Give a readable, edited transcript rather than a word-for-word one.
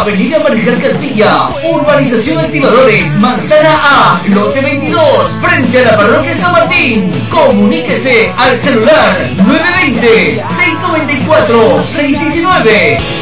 Avenida Marginal Castilla, Urbanización Estibadores, Manzana A, Lote 22, frente a la Parroquia San Martín. Comuníquese al celular 920-694-619.